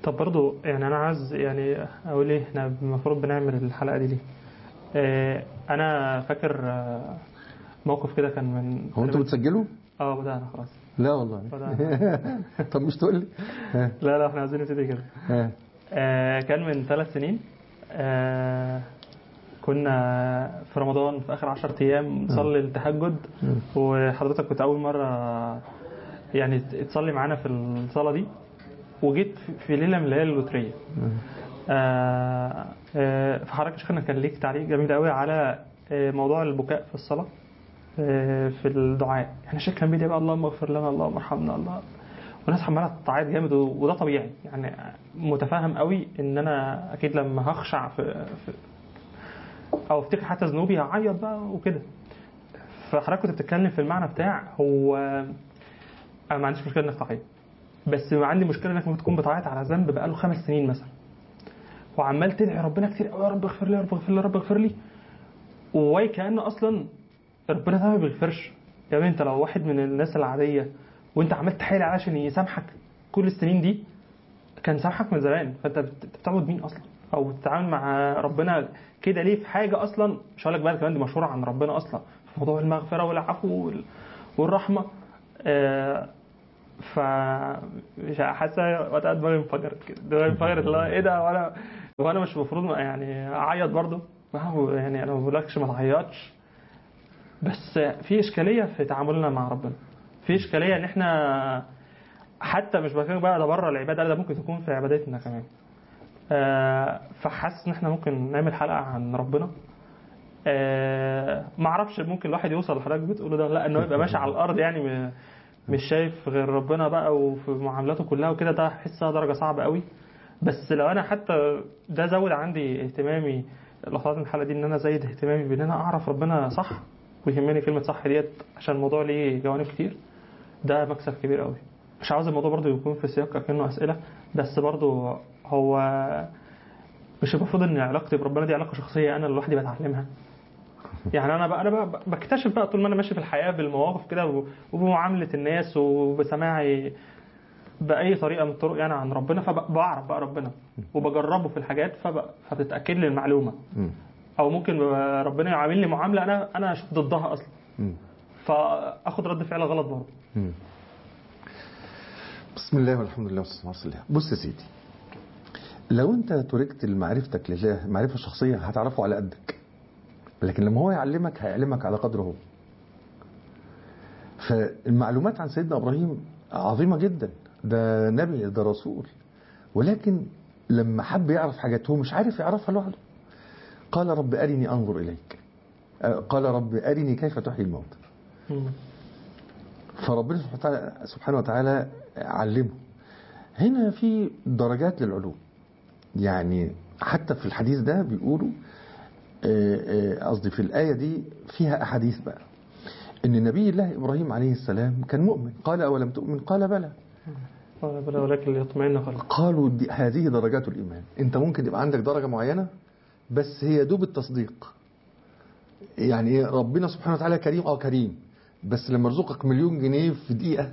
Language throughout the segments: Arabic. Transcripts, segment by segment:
طب برضو يعني انا عايز يعني اقول ايه، احنا المفروض بنعمل الحلقه دي ليه؟ انا فاكر موقف كده كان من هو انتوا تقريبا. بتسجلوا؟ بدأنا خلاص. لا والله. بدأنا. طب مش تقول لي؟ لا احنا عايزين نبتدي كده. كان من 3 سنين. كنا في رمضان في اخر 10 ايام نصلي التهجد، وحضرتك كنت اول مره يعني تصلي معانا في الصلاه دي، وجيت في ليله من الليالي اللوتريه. فحضرتك شيخنا كان ليك تعليق جميل قوي على موضوع البكاء في الصلاه، في الدعاء. يعني الشيخ كان بيدعي بقى اللهم اغفر لنا اللهم ارحمنا الله، والناس عماله تعيط جامد، وده طبيعي يعني. متفاهم قوي ان انا اكيد لما هخشع في او افتكر حتى ذنوبي هعيط بقى وكده. فحضرتك كنت بتتكلم في المعنى بتاع هو انا ما عنديش مشكله انك تعيط، بس عندي مشكله انك ممكن تكون بتعيط على ذنب بقاله 5 سنين مثلا، وعمال تدعي ربنا كتير قوي، يا رب اغفر لي يا رب اغفر لي يا رب اغفر لي، وواي كأنه اصلا ربنا ده ما بيغفرش. يا ابني انت لو واحد من الناس العاديه وانت عملت تحايل عشان يسامحك كل السنين دي، كان سامحك من زمان. فانت بتعبد مين اصلا؟ او بتتعامل مع ربنا كده ليه في حاجه اصلا مش هقول لك بقى كمان دي مشهوره عن ربنا اصلا في موضوع المغفره والعفو والرحمه. ف مش حاسه وقتها دماغي انفجرت كده، دماغي انفجرت اللي هو ايه ده، وانا مش المفروض يعني اعيط برضه؟ ما هو يعني انا ما بقولكش ما تعيطش، بس في اشكاليه في تعاملنا مع ربنا، في اشكاليه ان احنا حتى مش بكلمك بقى ده بره العباده، ده ممكن تكون في عبادتنا كمان. فحاسس ان احنا ممكن نعمل حلقه عن ربنا. ما اعرفش ممكن الواحد يوصل لحضرتك بتقوله ده لا، انه يبقى ماشي على الارض يعني مش شايف غير ربنا بقى وفي معاملاته كلها وكده، ده احسها درجه صعبه قوي. بس لو انا حتى ده زود عندي اهتمامي لحظات الحلقه دي، ان انا زايد اهتمامي بان انا اعرف ربنا صح، ويهمني كلمه صح ديت عشان الموضوع ليه جوانب كتير، ده مكسب كبير قوي. مش عاوز الموضوع برضو يكون في سياق كأنه اسئله بس، برضو هو مش المفروض ان علاقتي بربنا دي علاقه شخصيه انا لوحدي بتعلمها؟ يعني انا بقى بكتشف بقى طول ما انا ماشي في الحياه بالمواقف كده وبمعامله الناس وبسماعي باي طريقه من الطرق يعني عن ربنا، فبعرف بقى ربنا وبجربه في الحاجات فبتتاكد لي المعلومه. او ممكن ربنا يعاملني معامله انا اشوف ضدها اصلا، فاخد رد فعل غلط برضه. بسم الله والحمد لله والصلاه والسلام. بص يا سيدي، لو انت تركت معرفتك لله معرفه شخصيه هتعرفه على قدك، لكن لما هو يعلمك هيعلمك على قدره هو. فالمعلومات عن سيدنا ابراهيم عظيمه جدا، ده نبي ده رسول، ولكن لما حب يعرف حاجات هو مش عارف يعرفها لوحده قال رب أرني أنظر إليك، قال رب أرني كيف تحيي الموت. فربنا سبحانه وتعالى علمه. هنا في درجات للعلوم، يعني حتى في الحديث ده بيقولوا قصدي في الآية دي فيها أحاديث بقى إن نبي الله إبراهيم عليه السلام كان مؤمن، قال أولم تؤمن قال بلى، قال بلى ولكن ليطمئن قلبي. قالوا هذه درجات الإيمان. أنت ممكن يبقى عندك درجة معينة بس هي دوب التصديق. يعني ايه؟ ربنا سبحانه وتعالى كريم، كريم، بس لما يرزقك 1,000,000 جنيه في دقيقة.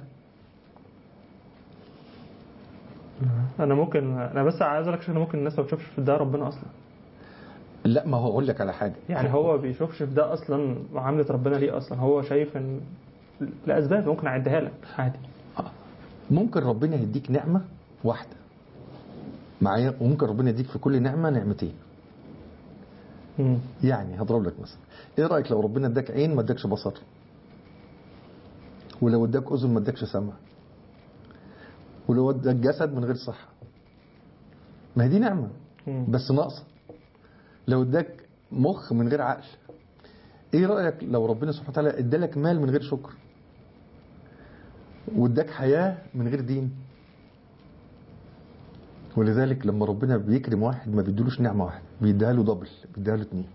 انا بس عايز اقول لك ان ممكن الناس ما بتشوفش في ده ربنا اصلا. لا ما هو اقول لك على حاجة، يعني هو بيشوفش في ده اصلا معاملة ربنا ليه اصلا، هو شايف ان لاسباب ممكن اعدها لك عادي. ممكن ربنا يديك نعمة واحدة معايا، وممكن ربنا يديك في كل نعمة نعمتين. يعني هضرب لك مثلا، ايه رأيك لو ربنا اداك عين ما اداكش بصر، ولو اداك اذن ما اداكش سمع، ولو اداك جسد من غير صحة؟ ما هي دي نعمة بس ناقصة. لو اداك مخ من غير عقل، ايه رأيك لو ربنا سبحانه وتعالى ادالك مال من غير شكر، واداك حياة من غير دين؟ ولذلك لما ربنا بيكرم واحد ما بيديلوش نعمة واحدة، بيديها له دبل، بيديها له 2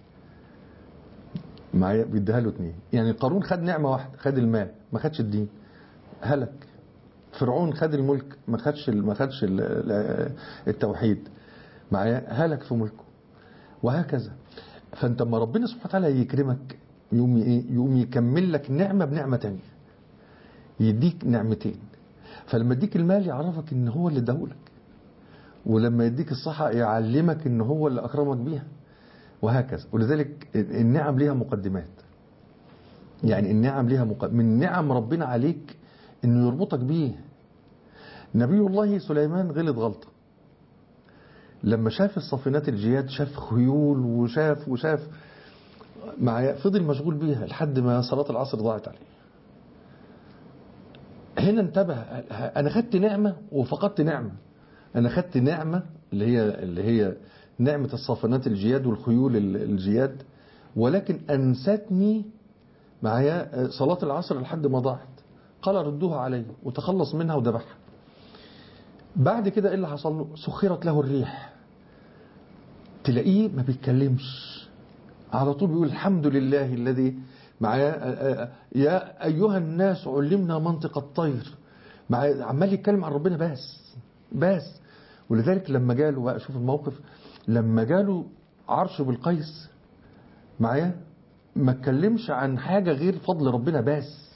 معايا، بيديها له 2. يعني قارون خد نعمة واحدة، خد المال ما خدش الدين هلك. فرعون خد الملك ما خدش التوحيد معايا، هلك في ملكه. وهكذا. فانت لما ربنا سبحانه وتعالى يكرمك يقوم يكمل لك نعمة بنعمة تانية، يديك نعمتين. فلما يديك المال يعرفك ان هو اللي اداهولك، ولما يديك الصحة يعلمك ان هو اللي اكرمك بيها، وهكذا. ولذلك النعم ليها مقدمات. يعني النعم ليها من نعم ربنا عليك انه يربطك بيه. نبي الله سليمان غلط غلطة لما شاف الصافنات الجياد، شاف خيول وشاف معايا، فضل مشغول بيها لحد ما صلاة العصر ضاعت عليه. هنا انتبه، انا خدت نعمة وفقدت نعمة. انا خدت نعمة اللي هي نعمة الصافنات الجياد والخيول الجياد، ولكن انستني معايا صلاة العصر لحد ما ضاعت. قال ردوها علي، وتخلص منها وذبحها. بعد كده ايه اللي حصل له؟ سخرت له الريح. تلاقيه ما بيتكلمش، على طول بيقول الحمد لله الذي معايا، يا ايها الناس علمنا منطق الطير. معايا عمال يتكلم عن ربنا بس. ولذلك لما جاله بقى، شوف الموقف، لما جاله عرش بالقيس معايا، ما اتكلمش عن حاجة غير فضل ربنا بس.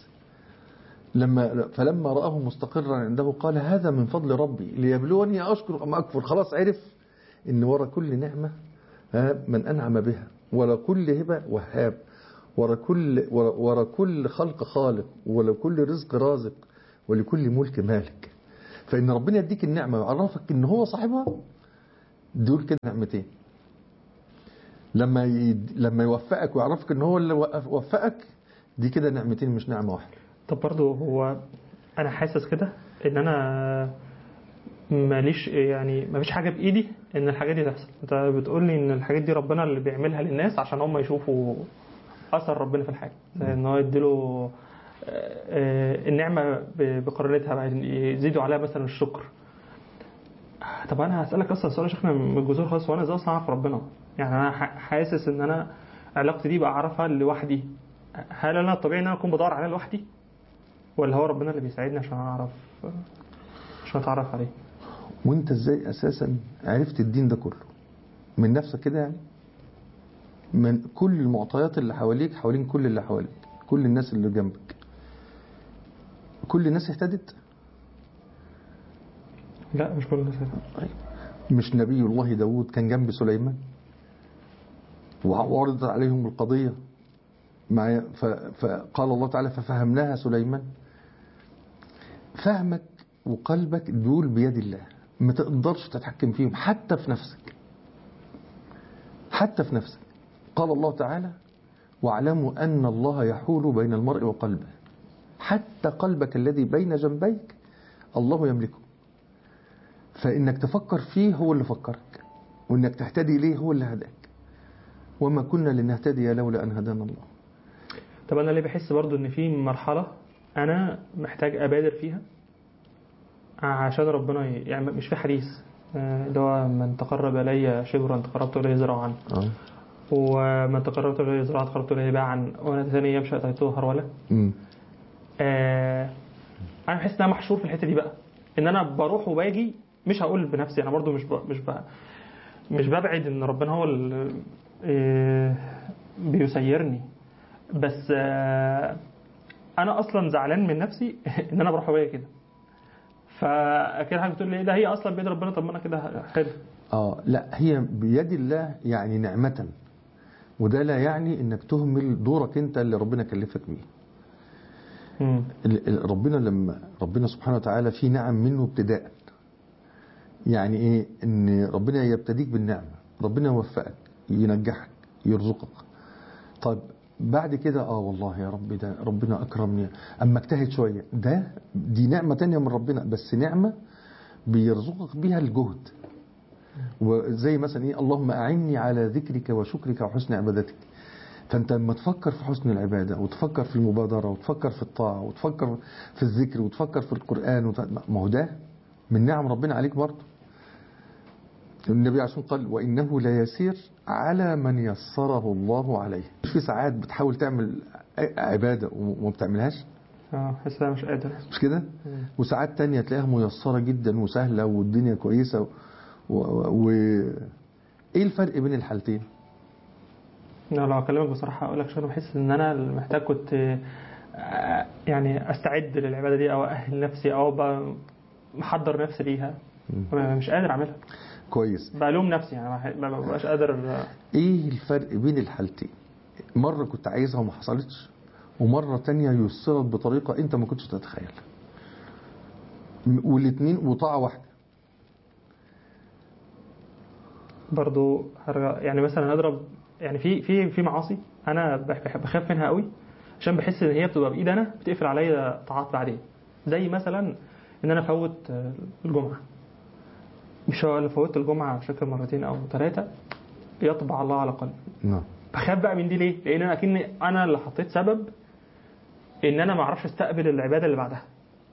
فلما رآه مستقرا عنده قال هذا من فضل ربي ليبلوني أشكر أم أكفر. خلاص عرف إن ورا كل نعمة من أنعم بها، ورا كل هبة وهاب، ورا كل خلق خالق، ورا كل رزق رازق، ولكل ملك مالك. فإن ربنا يديك النعمة ويعرفك إن هو صاحبها، دول كده نعمتين. لما يوفقك ويعرفك إن هو اللي وفقك، دي كده نعمتين مش نعمة واحدة. طب برضو هو انا حاسس كده ان انا ماليش، يعني مفيش حاجه بايدي ان الحاجات دي تحصل. انت بتقول لي ان الحاجات دي ربنا اللي بيعملها للناس عشان هم يشوفوا اثر ربنا في الحاجه، ان هو يديله النعمه بقرارتها بقى، يزيدوا عليها مثلا الشكر. طب انا هسالك اصلا سؤال يا شيخنا من الجذور خالص، وانا ازاي اصلا اعرف ربنا؟ يعني انا حاسس ان انا علاقتي دي بعرفها لوحدي. هل انا الطبيعي ان انا اكون بدور عليها لوحدي، ولا هو ربنا اللي بيساعدني عشان اعرف، عشان اتعرف عليه؟ وانت ازاي اساسا عرفت الدين ده كله من نفسك كده؟ يعني من كل المعطيات اللي حواليك، حوالين كل اللي حواليك، كل الناس اللي جنبك، كل الناس اهتدت؟ لا مش كل الناس اهتدت. مش نبي الله داود كان جنب سليمان وعرضت عليهم القضية معايا، فقال الله تعالى ففهمناها سليمان. فهمك وقلبك دول بيد الله، ما تقدرش تتحكم فيهم حتى في نفسك. حتى في نفسك قال الله تعالى واعلموا أن الله يحول بين المرء وقلبه. حتى قلبك الذي بين جنبيك الله يملكه. فإنك تفكر فيه هو اللي فكرك، وإنك تهتدي إليه هو اللي هداك. وما كنا لنهتدي لولا أن هدانا الله. طب انا ليه بحس برضو ان في مرحله انا محتاج ابادر فيها عشان ربنا يعني مش في حديث اللي هو من تقرب الي شبرا تقربت اليه ذراعا، ومن تقربت اليه ذراعا تقربت اليه باعا، وانا ثاني يمشي اتيته هرولا. انا بحس ان انا محشور في الحته دي بقى، ان انا بروح وباجي. مش هقول بنفسي، انا برضو مش ببعد ان ربنا هو اللي بيسيرني، بس انا اصلا زعلان من نفسي ان انا بروح وباجي كده. فاكيد حاجه بتقول لي ده هي اصلا بيد ربنا، طب ما انا كده حلو. لا، هي بيد الله يعني نعمة، وده لا يعني انك تهمل دورك انت اللي ربنا كلفك بيه. لما ربنا سبحانه وتعالى في نعم منه ابتداء. يعني ايه؟ ان ربنا يبتديك بالنعمة، ربنا يوفقك، ينجحك، يرزقك. طيب بعد كده والله يا رب ده ربنا اكرمني اما اجتهد شوية، دي نعمة تانية من ربنا، بس نعمة بيرزقك بيها الجهد. وزي مثلا ايه؟ اللهم اعني على ذكرك وشكرك وحسن عبادتك. فانت لما تفكر في حسن العبادة، وتفكر في المبادرة، وتفكر في الطاعة، وتفكر في الذكر، وتفكر في القرآن، ما هو ده من نعم ربنا عليك برضه. النبي عليه الصلاة والسلام قال وإنه لا يسير على من يسره الله عليه. مش في ساعات بتحاول تعمل عبادة وما بتعملهاش؟ حسها مش قادر، مش كده؟ وساعات تانية تلاقيها ميسرة جدا وسهلة والدنيا كويسة ايه الفرق بين الحالتين؟ لو اكلمك بصراحه اقول لك، انا بحس ان انا محتاج كنت يعني استعد للعباده دي، او اهل نفسي، او محضر نفسي ليها مش قادر اعملها. كويس. بلوم نفسي يعني ما ببقاش قادر. ايه الفرق بين الحالتين؟ مرة كنت عايزها وما حصلتش، ومرة تانية يسرت بطريقة انت ما كنتش تتخيلها، والاتنين وطاعة واحدة. برضو هرجع يعني مثلا اضرب يعني في معاصي انا بخاف منها قوي، عشان بحس ان هي بتبقى بايد انا بتقفل عليا طاعات بعدين. زي مثلا ان انا افوت الجمعه. مش هو اللي فوت الجمعه مش فاكر مرتين او 3 يطبع الله على قلبي. نعم. بخاف بقى من دي ليه؟ لان انا اكني انا اللي حطيت سبب ان انا ما اعرفش استقبل العباده اللي بعدها.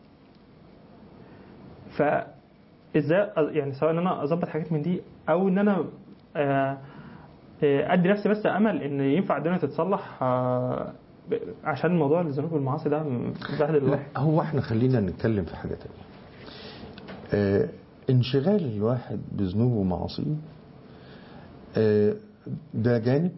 فازاي يعني سواء ان انا اظبط حاجات من دي او ان انا ادي نفسي بس امل ان ينفع الدنيا تتصلح، عشان موضوع الذنوب والمعاصي ده بهدل الواحد. هو احنا خلينا نتكلم في حاجة تانية. انشغال الواحد بذنوبه ومعاصيه ده جانب،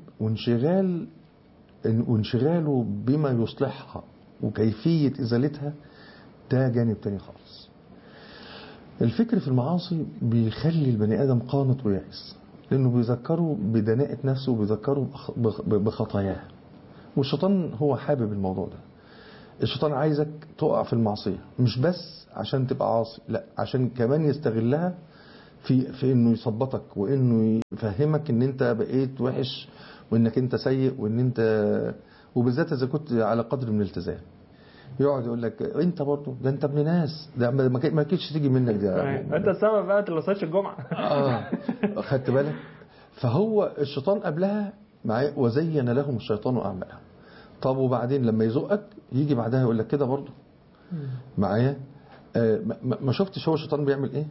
وانشغاله بما يصلحها وكيفية إزالتها ده جانب تاني خالص. الفكر في المعاصي بيخلي البني آدم قانط ويائس، لأنه بيذكره بدناءة نفسه وبيذكره بخطاياه. والشيطان هو حابب الموضوع ده. الشيطان عايزك تقع في المعصية، مش بس عشان تبقى عاصي، لا عشان كمان يستغلها في انه يثبطك، وانه يفهمك ان انت بقيت وحش، وانك انت سيء، وان انت وبالذات اذا كنت على قدر من الالتزام يقعد يقول لك انت برضه ده انت ابن ناس، ده ما كانتش تيجي منك ده انت السبب بقى اللي وصلتش الجمعه. خدت بالك. فهو الشيطان قبلها معاه وزين لهم الشيطان اعمالهم. طب وبعدين لما يزقك يجي بعدها يقول لك كده برضه معايا. ما شفتش هو الشيطان بيعمل ايه؟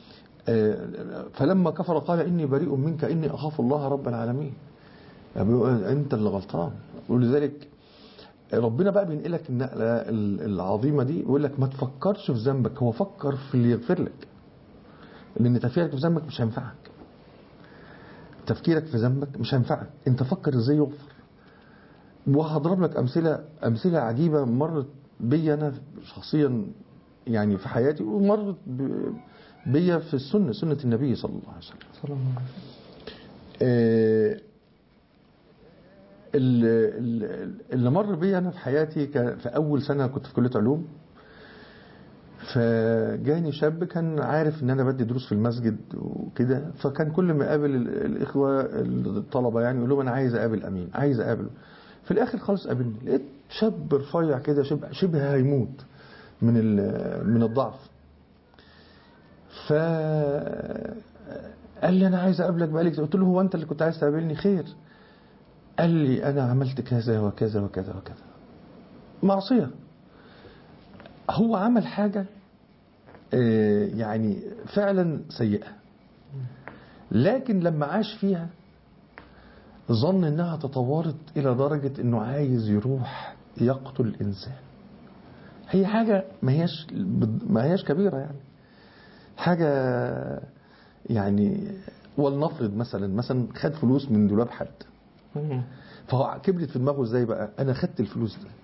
فلما كفر قال إني بريء منك إني أخاف الله رب العالمين. أنت اللي غلطان. ولذلك ربنا بقى بينقلك النقلة العظيمة دي، يقول لك ما تفكرش في ذنبك، هو فكر في اللي يغفر لك، لأن تفكيرك في ذنبك مش هينفعك. تفكيرك في ذنبك مش هينفعك، أنت فكر إزاي يغفر. وهضرب لك أمثلة عجيبة مرت بي أنا شخصيا يعني في حياتي، ومرت بيا في سنة النبي صلى الله عليه وسلم. اللي مر بيا أنا في حياتي في أول سنة كنت في كلية علوم. فجاني شاب كان عارف ان انا بدي دروس في المسجد وكده، فكان كل ما يقابل الاخوة الطلبة يعني يقول لهم انا عايز اقابل امين، عايز اقابله. في الاخر خالص قابلني، لقيت شاب رفيع كده شبه هيموت من الضعف. قال لي انا عايز اقابلك بقالي كتير. قلت له هو انت اللي كنت عايز تقابلني؟ خير. قال لي انا عملت كذا وكذا وكذا وكذا، معصية. هو عمل حاجة يعني فعلا سيئة، لكن لما عاش فيها ظن انها تطورت الى درجة انه عايز يروح يقتل انسان. هي حاجة ما هياش كبيرة يعني، حاجة يعني. ولنفرض مثلا خد فلوس من دولاب حد، فهو كبرت في دماغه ازاي بقى، انا خدت الفلوس دي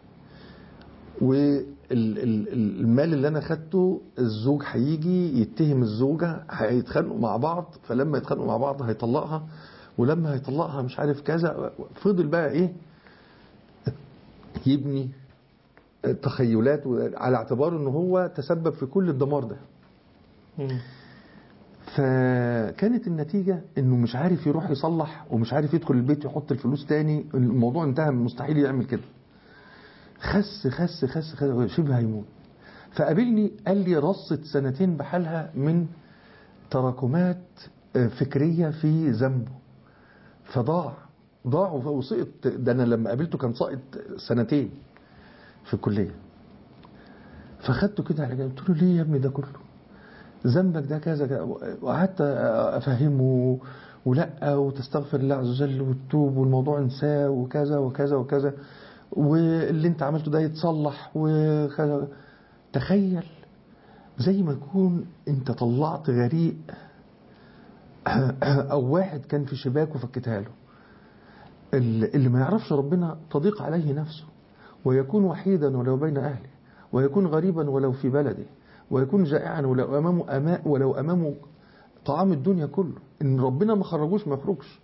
والمال اللي انا خدته الزوج هيجي يتهم الزوجة، هيتخانقوا مع بعض، فلما يتخانقوا مع بعض هيطلقها، ولما هيطلقها مش عارف كذا. فضل بقى ايه يبني تخيلات على اعتبار انه هو تسبب في كل الدمار ده. فكانت النتيجة انه مش عارف يروح يصلح، ومش عارف يدخل البيت يحط الفلوس تاني. الموضوع انتهى، مستحيل يعمل كده. خس شبه هيموت. فقابلني قال لي رصت 2 سنين بحالها من تراكمات فكرية في ذنبه، فضاع وسقط. ده انا لما قابلته كان ساقط 2 في الكلية. فخدته كده على جنب، قلت له ليه يا ابني ده كله؟ ذنبك ده كذا. وقعدت افهمه ولا وتستغفر الله عز وجل وتتوب، والموضوع انساه وكذا وكذا وكذا، واللي انت عملته ده يتصلح وكذا. تخيل زي ما يكون انت طلعت غريق او واحد كان في شباك وفكتها له. اللي ما يعرفش ربنا تضيق عليه نفسه، ويكون وحيدا ولو بين اهله، ويكون غريبا ولو في بلده، ويكون جائعا ولو أمامه طعام الدنيا كله، إن ربنا ما خرجوش ما يخرجش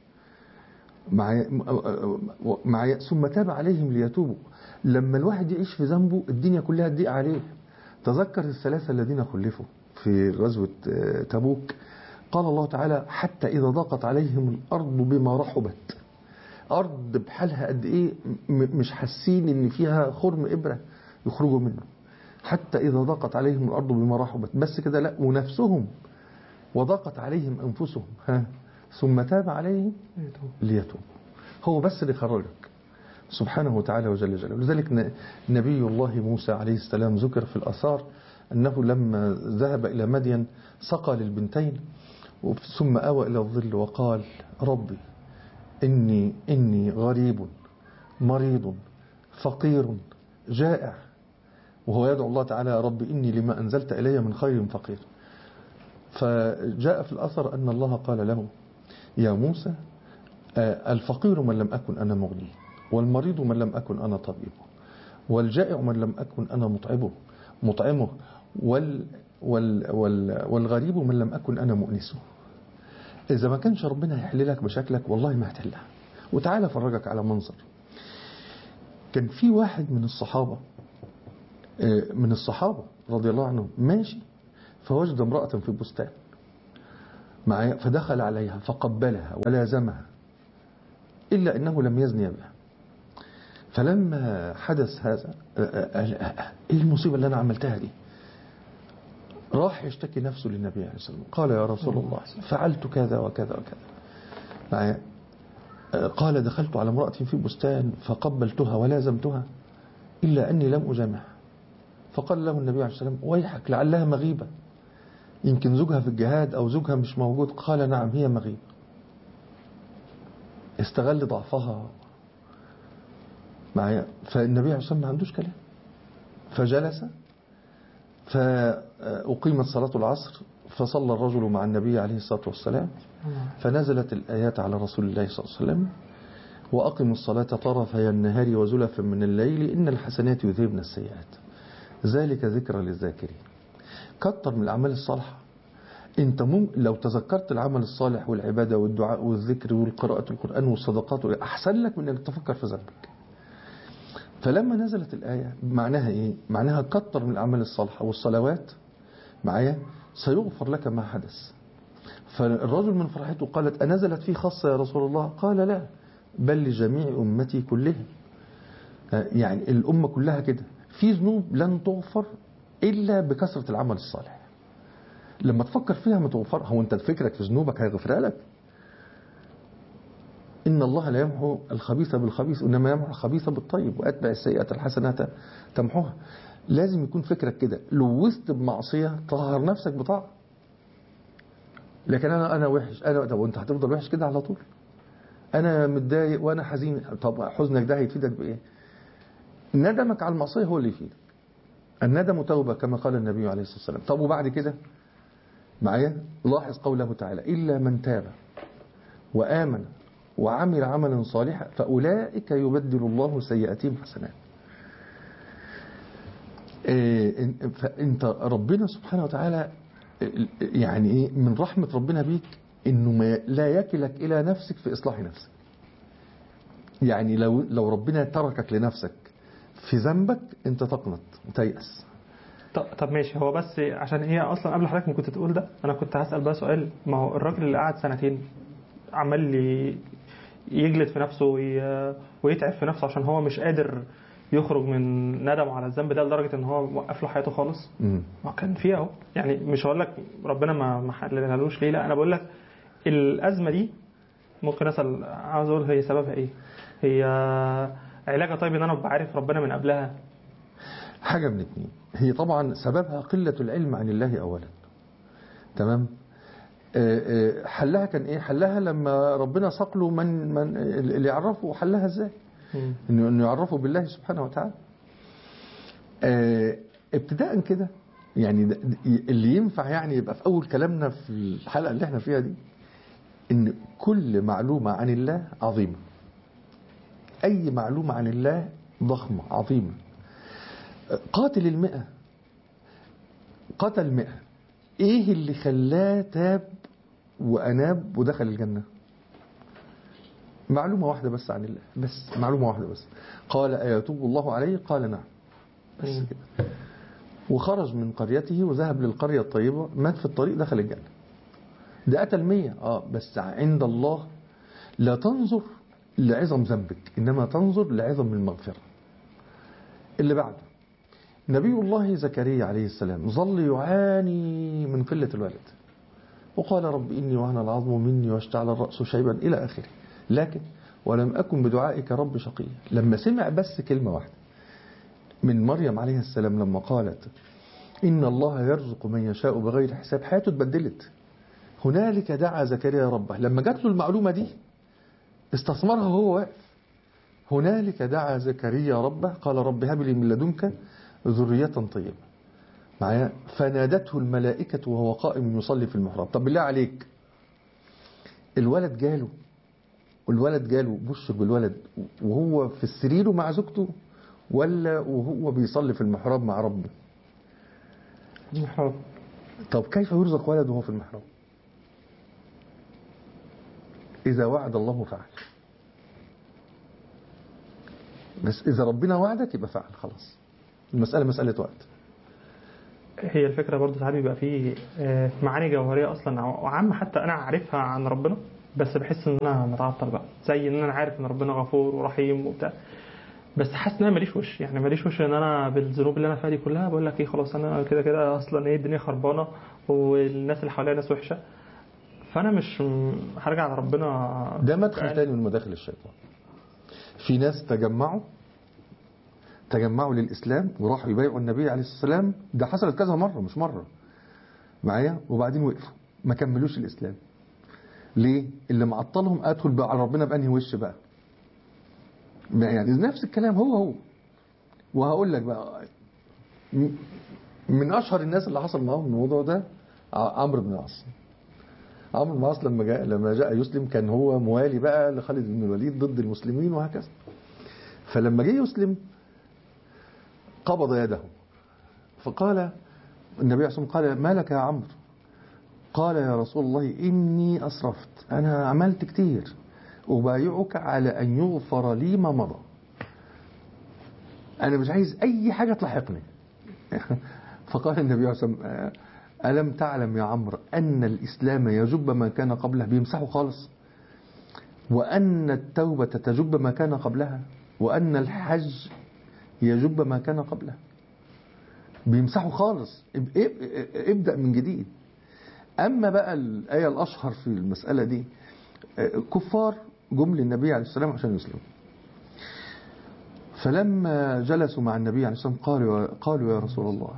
معايا. ثم تاب عليهم ليتوبوا. لما الواحد يعيش في ذنبه الدنيا كلها تضيق عليه. تذكر الثلاثة الذين خلفوا في غزوة تبوك، قال الله تعالى حتى إذا ضاقت عليهم الأرض بما رحبت. أرض بحالها قد إيه مش حاسين إن فيها خرم إبرة يخرجوا منه. حتى إذا ضاقت عليهم الأرض بما رحبت، بس كده لا، ونفسهم وضاقت عليهم أنفسهم ثم تاب عليهم ليتوب. هو بس اللي خرجك سبحانه وتعالى وجل جلاله. لذلك نبي الله موسى عليه السلام ذكر في الآثار أنه لما ذهب إلى مدين سقى للبنتين ثم آوى إلى الظل وقال ربي إني غريب مريض فقير جائع، وهو يدعو الله تعالى يا رب إني لما أنزلت إلي من خير فقير. فجاء في الأثر أن الله قال له يا موسى الفقير من لم أكن أنا مغنيه، والمريض من لم أكن أنا طبيبه، والجائع من لم أكن أنا مطعمه، والغريب من لم أكن أنا مؤنسه. إذا ما كانش ربنا يحللك بشكلك والله ما هتحلها. وتعالى فرجك على منظر. كان في واحد من الصحابة رضي الله عنهم ماشي فوجد امرأة في بستان معايا، فدخل عليها فقبلها ولازمها إلا أنه لم يزني بها. فلما حدث هذا إيه المصيبة اللي أنا عملتها دي؟ راح يشتكي نفسه للنبي عليه الصلاة والسلام. قال يا رسول الله فعلت كذا وكذا وكذا معايا. قال دخلت على امرأة في بستان فقبلتها ولازمتها إلا أني لم أجامعها. فقال له النبي عليه الصلاة والسلام ويحك لعلها مغيبة، يمكن زوجها في الجهاد أو زوجها مش موجود. قال نعم هي مغيبة. استغل ضعفها معايا. فالنبي عليه الصلاة والسلام ما عندوش كلام، فجلس فأقيمت صلاة العصر فصلى الرجل مع النبي عليه الصلاة والسلام، فنزلت الآيات على رسول الله صلى الله عليه وسلم وأقم الصلاة طرفي النهار وزلفا من الليل إن الحسنات يذهبن السيئات ذلك ذكرى للذاكرين. كتر من الأعمال الصالحة. انت لو تذكرت العمل الصالح والعبادة والدعاء والذكر والقراءة القرآن والصدقات أحسن لك من أنك تفكر في ذنبك. فلما نزلت الآية معناها إيه؟ معناها كتر من الأعمال الصالحة والصلوات معايا سيغفر لك ما حدث. فالرجل من فرحته قالت أنزلت فيه خاصة يا رسول الله؟ قال لا بل لجميع أمتي كلهم. يعني الأمة كلها كده في ذنوب لن تغفر إلا بكثرة العمل الصالح. لما تفكر فيها ما تغفر. هو أنت فكرك في ذنوبك هيغفرها لك؟ إن الله لا يمحو الخبيث بالخبيث إنما يمحو الخبيث بالطيب وأتبع السيئة الحسنات تمحوها. لازم يكون فكرك كده. لوثت بمعصية طهر نفسك بطاعة. لكن أنا وحش، طب وأنت هتفضل وحش كده على طول؟ أنا متضايق وأنا حزين. طب حزنك ده هيفيدك بإيه؟ ندمك على المعصية هو اللي يفيدك. الندم توبة كما قال النبي عليه الصلاة والسلام. طب وبعد كده معايا لاحظ قوله تعالى إلا من تاب وآمن وعمل عملا صالحا فأولئك يبدل الله سيئاتهم حسنات. فأنت ربنا سبحانه وتعالى يعني إيه من رحمة ربنا بيك إنه لا يكلك إلى نفسك في إصلاح نفسك. يعني لو ربنا تركك لنفسك في ذنبك أنت تقنط وتيأس. طب ماشي. هو بس عشان هي اصلا قبل حضرتك ما كنت تقول ده انا كنت هسأل بقى سؤال. ما هو الراجل اللي قعد سنتين عمال يجلد في نفسه ويتعب في نفسه عشان هو مش قادر يخرج من ندم على الذنب ده لدرجة ان هو وقف له حياته خالص. ما كان فيها اهو. يعني مش هقول لك ربنا ما حللهالوش ليه، لا انا بقول لك الازمة دي ممكن اسال عاوز اقول هي سببها ايه؟ هي علاجها طيب ان انا ابقى عارف ربنا من قبلها؟ حاجة من اتنين. هي طبعا سببها قلة العلم عن الله أولا. تمام. حلها كان ايه؟ حلها لما ربنا ساق له من اللي يعرفه. حلها ازاي؟ انه يعرفه بالله سبحانه وتعالى. ابتداء كده يعني اللي ينفع يعني يبقى في اول كلامنا في الحلقة اللي احنا فيها دي ان كل معلومة عن الله عظيمة. اي معلومة عن الله ضخمة عظيمة. قاتل 100 قتل 100. ايه اللي خلاه تاب واناب ودخل الجنة؟ معلومة واحدة بس عن الله، بس معلومة واحدة بس. قال أيتوب الله عليه؟ قال نعم. بس كده. وخرج من قريته وذهب للقرية الطيبة، مات في الطريق، دخل الجنة. ده قتل 100 بس عند الله لا تنظر لعظم ذنبك، إنما تنظر لعظم المغفرة. اللي بعده نبي الله زكريا عليه السلام ظل يعاني من قلة الولد، وقال رب إني وهن العظم مني واشتعل الرأس شيبا إلى آخره، لكن ولم أكن بدعائك رب شقيا. لما سمع بس كلمة واحدة من مريم عليه السلام لما قالت إن الله يرزق من يشاء بغير حساب، حياته اتبدلت. هنالك دعا زكريا ربه. لما جات له المعلومة دي استثمرها وهو واقف. هنالك دعا زكريا ربه قال رب هب لي من لدنك ذرية طيبة. معايا؟ فنادته الملائكة وهو قائم يصلي في المحراب. طب بالله عليك، الولد جاله بشر بالولد وهو في السرير مع زوجته، ولا وهو بيصلي في المحراب مع ربه؟ المحراب. طب كيف يرزق ولد وهو في المحراب؟ إذا وعد الله فعل. بس إذا ربنا وعدك يبقى فعل، خلاص. المسألة مسألة وقت. هي الفكرة برضه ساعات بيبقى فيه معاني جوهرية أصلا وعامة حتى أنا عارفها عن ربنا، بس بحس إن أنا متعطل بقى، زي إن أنا عارف إن ربنا غفور ورحيم وبتاع، بس حاسس إن أنا ماليش وش. يعني ماليش وش إن أنا بالذنوب اللي أنا فيها دي كلها بقول لك إيه خلاص أنا كده كده أصلا إيه الدنيا خربانة والناس اللي حواليا ناس وحشة، فأنا مش هرجع لربنا. ده مدخل تاني من مداخل الشيطان. في ناس تجمعوا للإسلام وراحوا يبايعوا النبي عليه الصلاة والسلام. ده حصلت كذا مرة مش مرة معايا، وبعدين وقفوا ما كملوش الإسلام. ليه؟ اللي معطلهم أدخل بقى على ربنا بأنهي وش بقى. يعني نفس الكلام هو. وهقول لك بقى من أشهر الناس اللي حصل معاهم الموضوع ده عمرو بن العاص. عمرو بن العاص لما جاء يسلم كان هو موالي بقى لخالد بن الوليد ضد المسلمين وهكذا. فلما جه يسلم قبض يده، فقال النبي عليه الصلاة والسلام قال ما لك يا عمرو؟ قال يا رسول الله إني أسرفت، أنا عملت كتير، أبايعك على أن يغفر لي ما مضى، أنا مش عايز أي حاجة تلحقني. فقال النبي عليه الصلاة والسلام ألم تعلم يا عمرو أن الإسلام يجب ما كان قبله، بيمسحه خالص، وأن التوبة تجب ما كان قبلها، وأن الحج يجب ما كان قبله، بيمسحوا خالص، ابدأ من جديد. أما بقى الآية الأشهر في المسألة دي، كفار جم للنبي عليه السلام عشان يسلموا، فلما جلسوا مع النبي عليه السلام قالوا يا رسول الله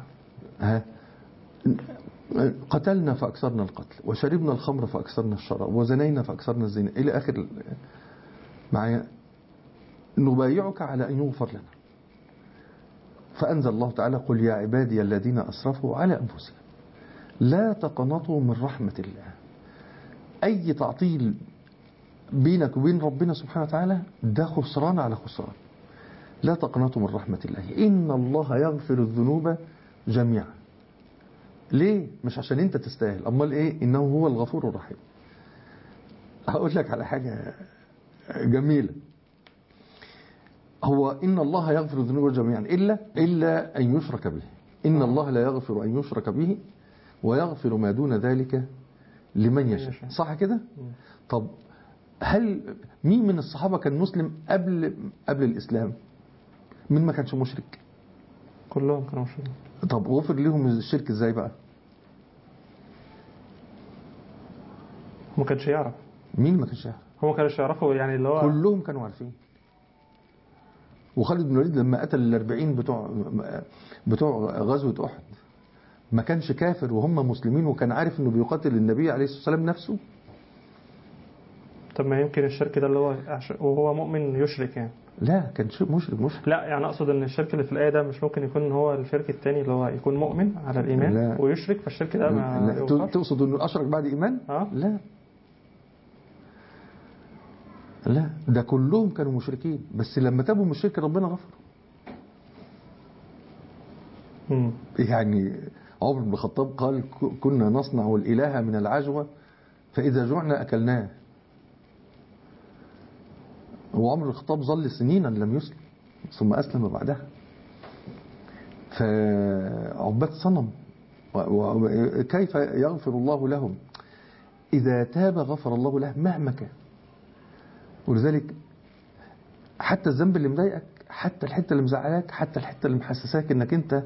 قتلنا فأكثرنا القتل، وشربنا الخمر فأكثرنا الشراب، وزنينا فأكثرنا الزنا، إلى آخر معايا، نبايعك على أن يغفر لنا. فأنزل الله تعالى قل يا عبادي الذين أسرفوا على أنفسهم لا تقنطوا من رحمة الله. أي تعطيل بينك وبين ربنا سبحانه وتعالى ده خسران على خسران. لا تقنطوا من رحمة الله إن الله يغفر الذنوب جميعا. ليه؟ مش عشان انت تستاهل، امال ايه؟ انه هو الغفور الرحيم. هقول لك على حاجة جميلة، هو إن الله يغفر الذنوب جميعا إلا أن يشرك به. إن الله لا يغفر أن يشرك به ويغفر ما دون ذلك لمن يشاء. صح كده؟ طب هل مين من الصحابة كان مسلم قبل الإسلام؟ مين ما كانش مشرك؟ كلهم كانوا مشركين. طب غفر لهم الشرك ازاي بقى؟ ما كانش يعرف. مين ما كانش يعرف؟ هو ما كانش يعرفوا يعني اللي هو كلهم كانوا عارفين. وخالد بن الوليد لما قتل 40 بتوع غزوة أحد ما كانش كافر وهم مسلمين، وكان عارف انه بيقاتل النبي عليه الصلاة والسلام نفسه. طب ما يمكن الشرك ده اللي هو وهو مؤمن يشرك يعني. لا كان مشرك. لا يعني اقصد ان الشرك اللي في الآية ده مش ممكن يكون هو الشرك الثاني اللي هو يكون مؤمن على الإيمان لا. ويشرك، فالشرك ده ما تقصد انه اشرك بعد ايمان؟ لا ده كلهم كانوا مشركين، بس لما تابوا من الشرك ربنا غفر. يعني عمر بن الخطاب قال كنا نصنع الإله من العجوة فإذا جوعنا أكلناه. وعمر بن الخطاب ظل سنينا لم يسلم ثم أسلم بعدها. فعباد صنم كيف يغفر الله لهم؟ إذا تاب غفر الله له مهما كان. ولذلك حتى الذنب اللي مضايقك، حتى الحتة اللي مزعلاك، حتى الحتة اللي محسساك انك انت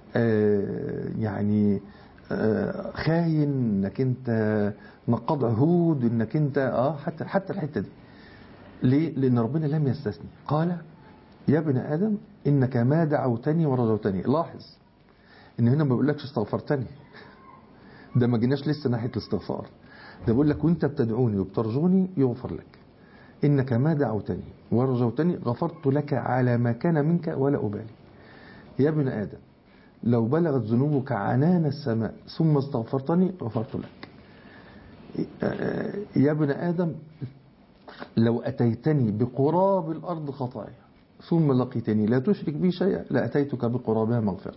يعني خاين، انك انت نقض عهود، انك انت حتى الحتة دي. ليه؟ لأن ربنا لم يستثني. قال يا ابن آدم إنك ما دعوتني ورجوتني. لاحظ إن هنا ما بيقولكش استغفرتني، ده ما جيناش لسه ناحية الاستغفار، ده بيقول لك وانت بتدعوني وبترجوني يغفر لك. إنك ما دعوتني ورجوتني غفرت لك على ما كان منك ولا أبالي. يا ابن آدم لو بلغت ذنوبك عنان السماء ثم استغفرتني غفرت لك. يا ابن آدم لو أتيتني بقراب الأرض خطايا ثم لقيتني لا تشرك بي شيئا لأتيتك بقرابها مغفرة.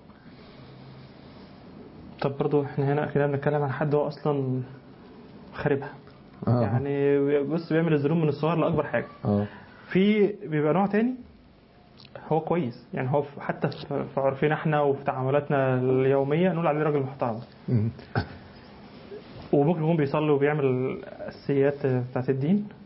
طب برضو احنا هنا كده بنتكلم عن حد هو أصلا خاربها. يعني بص بيعمل الذنوب من الصغر لأكبر حاجة. في بيبقى نوع تاني هو كويس، يعني هو حتى في عرفنا احنا وفي تعاملاتنا اليومية نقول عليه راجل محترم وممكن يكون بيصلي وبيعمل الأساسيات بتاعت الدين،